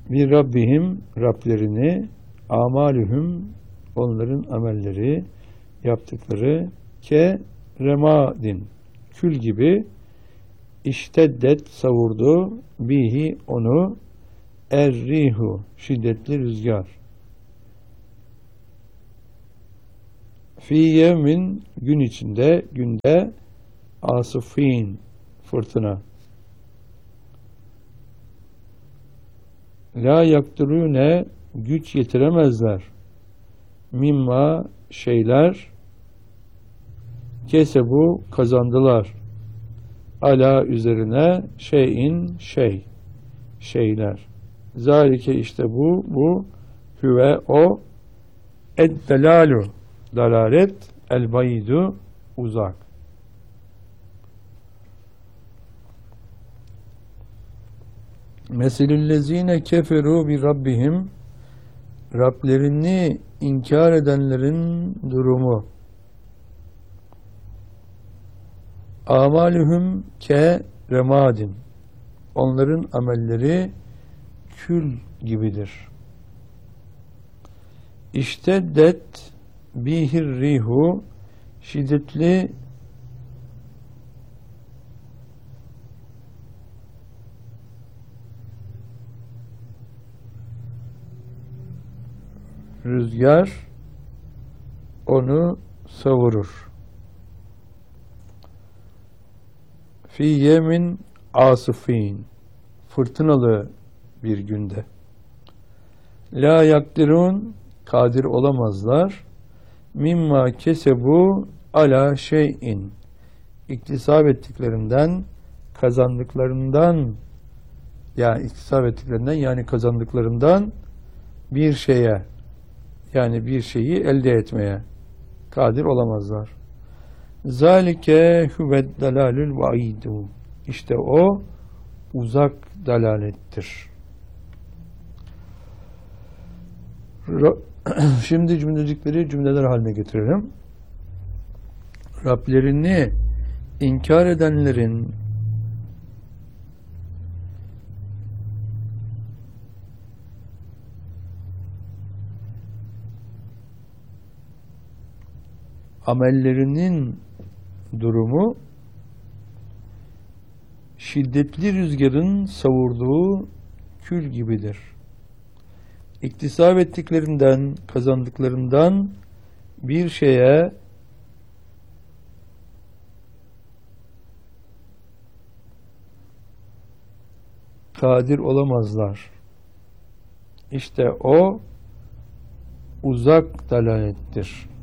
Bir Rabbihim Rablerini, amalühüm onların amelleri, yaptıkları ke remadin kül gibi işteddet savurdu bihi onu errihu şiddetli rüzgar fi yevmin gün içinde günde asıfin fırtına la yakturune güç yetiremezler mimma şeyler kesebu kazandılar ala üzerine şeyin şeyler zalike işte bu hüve o eddelalu dalalet el baydu uzak. Meselüllezine keferu bi rabbihim Rablerini inkar edenlerin durumu amalühüm ke remadin onların amelleri kül gibidir. İşteddet bihir rihu şiddetli rüzgar onu savurur. Fi yemin asıfin fırtınalı bir günde. La yakdirun kadir olamazlar. Mimma kesebu ala şeyin iktisap ettiklerinden kazandıklarından yani kazandıklarından bir şeye yani bir şeyi elde etmeye kadir olamazlar. Zalike huvet dalalül vaidu işte o uzak dalalettir. Şimdi cümlecikleri cümleler haline getirelim. Rablerini inkar edenlerin amellerinin durumu şiddetli rüzgarın savurduğu kül gibidir. İktisap ettiklerinden, kazandıklarından bir şeye kadir olamazlar. İşte o uzak dalalettir.